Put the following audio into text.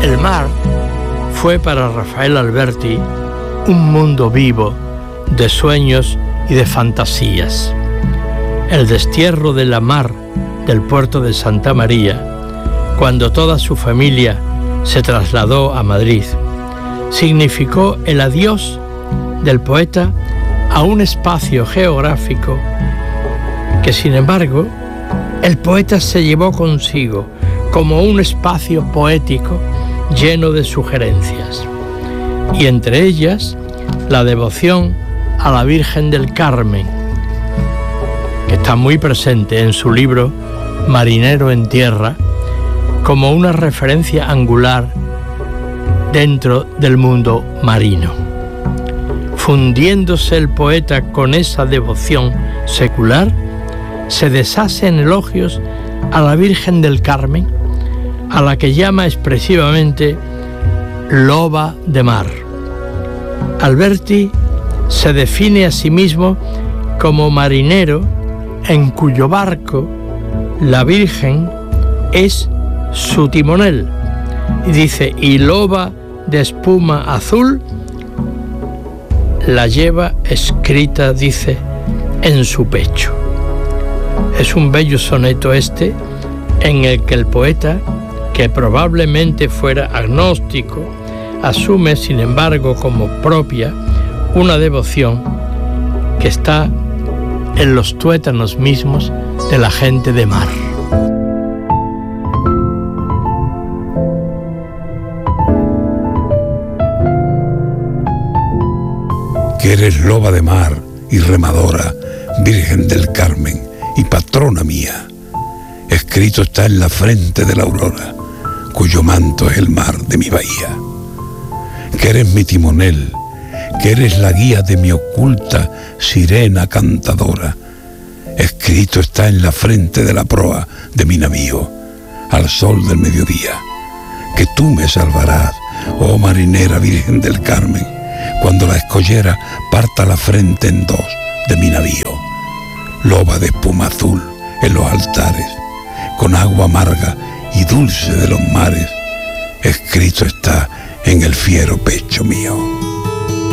El mar fue para Rafael Alberti un mundo vivo de sueños y de fantasías. El destierro de la mar del puerto de Santa María, cuando toda su familia se trasladó a Madrid, significó el adiós del poeta a un espacio geográfico que, sin embargo, el poeta se llevó consigo como un espacio poético lleno de sugerencias, y entre ellas la devoción a la Virgen del Carmen, que está muy presente en su libro Marinero en Tierra, como una referencia angular dentro del mundo marino. Fundiéndose el poeta con esa devoción secular, se deshace en elogios a la Virgen del Carmen, a la que llama expresivamente loba de mar. Alberti se define a sí mismo como marinero en cuyo barco la Virgen es su timonel, y dice, y loba de espuma azul la lleva escrita, dice, en su pecho. Es un bello soneto este, en el que el poeta, que probablemente fuera agnóstico, asume sin embargo como propia una devoción que está en los tuétanos mismos de la gente de mar. Que eres loba de mar y remadora, Virgen del Carmen y patrona mía. Escrito está en la frente de la aurora, cuyo manto es el mar de mi bahía. Que eres mi timonel, que eres la guía de mi oculta sirena cantadora. Escrito está en la frente de la proa de mi navío, al sol del mediodía. Que tú me salvarás, oh marinera Virgen del Carmen, cuando la escollera parta la frente en dos de mi navío. Loba de espuma azul en los altares, con agua amarga y dulce de los mares, escrito está en el fiero pecho mío.